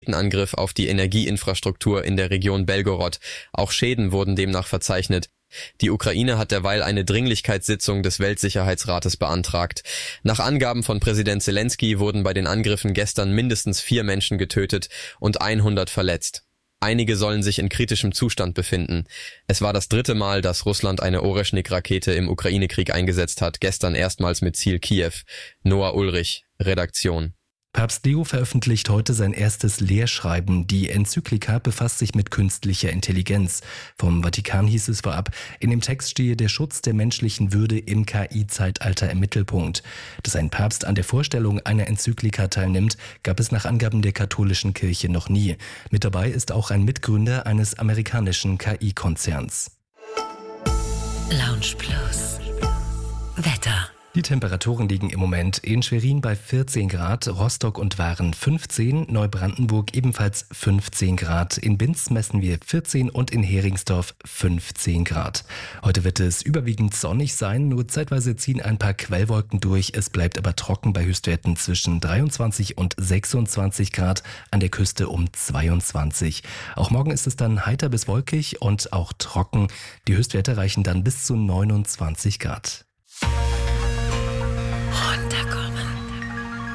Angriff auf die Energieinfrastruktur in der Region Belgorod. Auch Schäden wurden demnach verzeichnet. Die Ukraine hat derweil eine Dringlichkeitssitzung des Weltsicherheitsrates beantragt. Nach Angaben von Präsident Zelensky wurden bei den Angriffen gestern mindestens 4 Menschen getötet und 100 verletzt. Einige sollen sich in kritischem Zustand befinden. Es war das 3. Mal, dass Russland eine Oreschnik-Rakete im Ukraine-Krieg eingesetzt hat, gestern erstmals mit Ziel Kiew. Noah Ulrich, Redaktion. Papst Leo veröffentlicht heute sein erstes Lehrschreiben. Die Enzyklika befasst sich mit künstlicher Intelligenz. Vom Vatikan hieß es vorab, in dem Text stehe der Schutz der menschlichen Würde im KI-Zeitalter im Mittelpunkt. Dass ein Papst an der Vorstellung einer Enzyklika teilnimmt, gab es nach Angaben der katholischen Kirche noch nie. Mit dabei ist auch ein Mitgründer eines amerikanischen KI-Konzerns. Lounge Plus. Wetter. Die Temperaturen liegen im Moment in Schwerin bei 14 Grad, Rostock und Waren 15, Neubrandenburg ebenfalls 15 Grad, in Binz messen wir 14 und in Heringsdorf 15 Grad. Heute wird es überwiegend sonnig sein, nur zeitweise ziehen ein paar Quellwolken durch, es bleibt aber trocken bei Höchstwerten zwischen 23 und 26 Grad, an der Küste um 22. Auch morgen ist es dann heiter bis wolkig und auch trocken, die Höchstwerte reichen dann bis zu 29 Grad.